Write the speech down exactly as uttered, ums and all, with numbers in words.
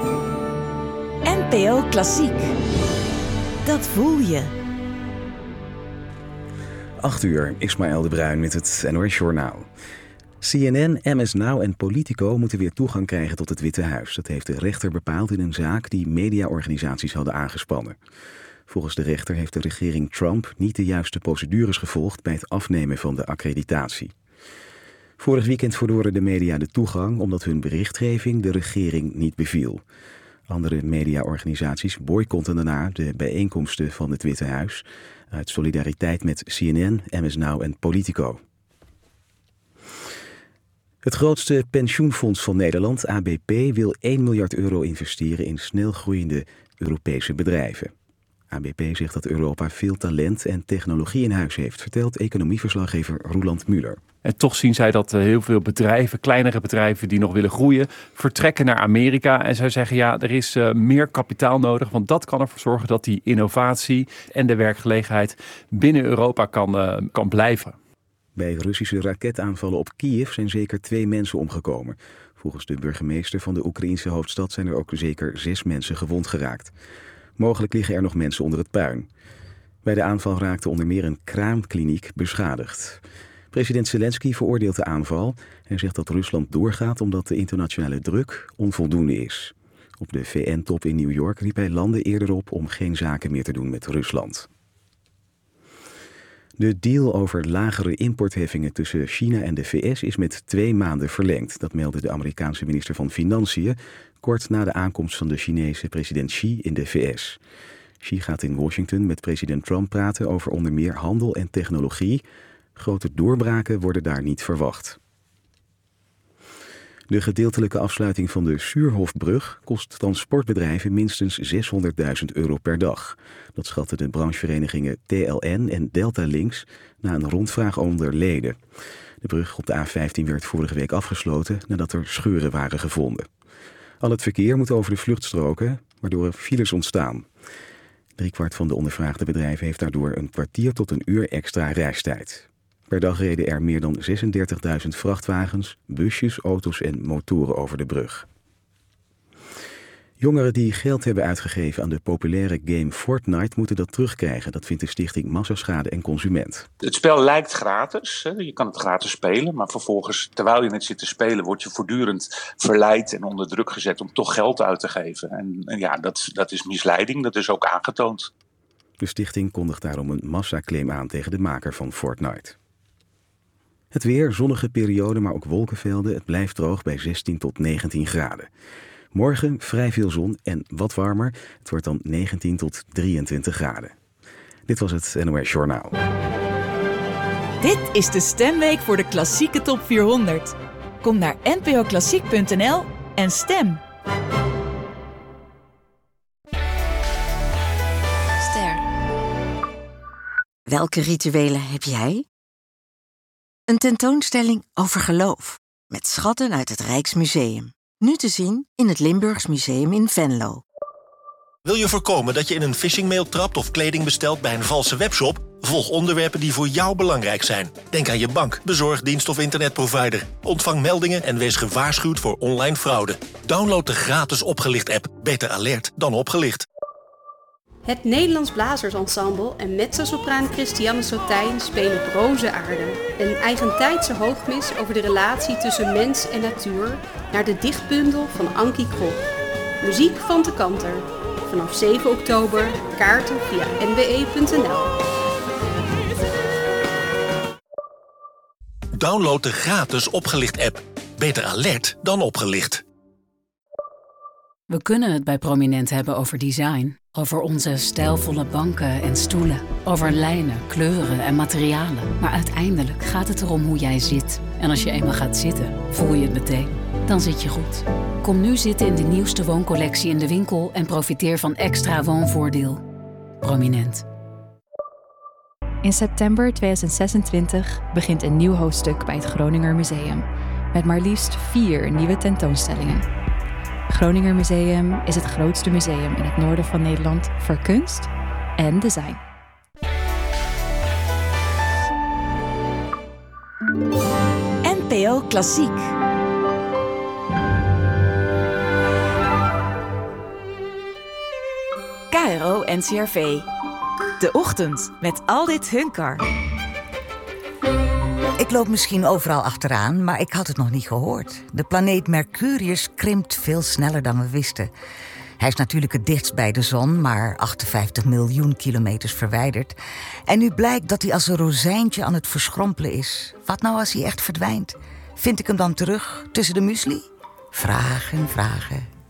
N P O Klassiek. Dat voel je. acht uur, Ismaël de Bruin met het N O S Journaal. C N N, M S Now en Politico moeten weer toegang krijgen tot het Witte Huis. Dat heeft de rechter bepaald in een zaak die mediaorganisaties hadden aangespannen. Volgens de rechter heeft de regering Trump niet de juiste procedures gevolgd bij het afnemen van de accreditatie. Vorig weekend verloren de media de toegang omdat hun berichtgeving de regering niet beviel. Andere mediaorganisaties boycotten daarna de bijeenkomsten van het Witte Huis uit solidariteit met C N N, M S Now en Politico. Het grootste pensioenfonds van Nederland, A B P, wil één miljard euro investeren in snelgroeiende Europese bedrijven. A B P zegt dat Europa veel talent en technologie in huis heeft, vertelt economieverslaggever Roeland Muller. En toch zien zij dat heel veel bedrijven, kleinere bedrijven die nog willen groeien, vertrekken naar Amerika. En zij zeggen ja, er is uh, meer kapitaal nodig, want dat kan ervoor zorgen dat die innovatie en de werkgelegenheid binnen Europa kan, uh, kan blijven. Bij Russische raketaanvallen op Kiev zijn zeker twee mensen omgekomen. Volgens de burgemeester van de Oekraïense hoofdstad zijn er ook zeker zes mensen gewond geraakt. Mogelijk liggen er nog mensen onder het puin. Bij de aanval raakte onder meer een kraamkliniek beschadigd. President Zelensky veroordeelt de aanval en zegt dat Rusland doorgaat omdat de internationale druk onvoldoende is. Op de V N-top in New York riep hij landen eerder op om geen zaken meer te doen met Rusland. De deal over lagere importheffingen tussen China en de V S is met twee maanden verlengd. Dat meldde de Amerikaanse minister van Financiën kort na de aankomst van de Chinese president Xi in de V S. Xi gaat in Washington met president Trump praten over onder meer handel en technologie. Grote doorbraken worden daar niet verwacht. De gedeeltelijke afsluiting van de Suurhofbrug kost transportbedrijven minstens zeshonderdduizend euro per dag. Dat schatten de brancheverenigingen T L N en Delta Links na een rondvraag onder leden. De brug op de A vijftien werd vorige week afgesloten nadat er scheuren waren gevonden. Al het verkeer moet over de vluchtstroken, waardoor er files ontstaan. Driekwart van de ondervraagde bedrijven heeft daardoor een kwartier tot een uur extra reistijd. Per dag reden er meer dan zesendertigduizend vrachtwagens, busjes, auto's en motoren over de brug. Jongeren die geld hebben uitgegeven aan de populaire game Fortnite moeten dat terugkrijgen. Dat vindt de stichting Massaschade en Consument. Het spel lijkt gratis. Je kan het gratis spelen. Maar vervolgens, terwijl je het zit te spelen, word je voortdurend verleid en onder druk gezet om toch geld uit te geven. En, en ja, dat, dat is misleiding. Dat is ook aangetoond. De stichting kondigt daarom een massaclaim aan tegen de maker van Fortnite. Het weer, zonnige periode, maar ook wolkenvelden. Het blijft droog bij zestien tot negentien graden. Morgen vrij veel zon en wat warmer. Het wordt dan negentien tot drieëntwintig graden. Dit was het N O S Journaal. Dit is de stemweek voor de klassieke top vierhonderd. Kom naar n p o klassiek punt n l en stem. Ster. Welke rituelen heb jij? Een tentoonstelling over geloof, met schatten uit het Rijksmuseum. Nu te zien in het Limburgs Museum in Venlo. Wil je voorkomen dat je in een phishingmail trapt of kleding bestelt bij een valse webshop? Volg onderwerpen die voor jou belangrijk zijn. Denk aan je bank, bezorgdienst of internetprovider. Ontvang meldingen en wees gewaarschuwd voor online fraude. Download de gratis Opgelicht-app. Beter alert dan opgelicht. Het Nederlands Blazersensemble en mezzosopraan Christiane Sotijn spelen Broze Aarde. Een eigentijdse hoogmis over de relatie tussen mens en natuur naar de dichtbundel van Ankie Krop. Muziek van de Kanter. Vanaf zeven oktober, kaarten via n b e punt n l. Download de gratis Opgelicht-app. Beter alert dan opgelicht. We kunnen het bij Prominent hebben over design. Over onze stijlvolle banken en stoelen. Over lijnen, kleuren en materialen. Maar uiteindelijk gaat het erom hoe jij zit. En als je eenmaal gaat zitten, voel je het meteen. Dan zit je goed. Kom nu zitten in de nieuwste wooncollectie in de winkel en profiteer van extra woonvoordeel. Prominent. In september tweeduizend zesentwintig begint een nieuw hoofdstuk bij het Groninger Museum. Met maar liefst vier nieuwe tentoonstellingen. Groninger Museum is het grootste museum in het noorden van Nederland voor kunst en design. N P O Klassiek. R O N C R V. De Ochtend met Aldit Hunkar. Ik loop misschien overal achteraan, maar ik had het nog niet gehoord. De planeet Mercurius krimpt veel sneller dan we wisten. Hij is natuurlijk het dichtst bij de zon, maar achtenvijftig miljoen kilometers verwijderd. En nu blijkt dat hij als een rozijntje aan het verschrompelen is. Wat nou als hij echt verdwijnt? Vind ik hem dan terug tussen de muesli? Vragen, vragen.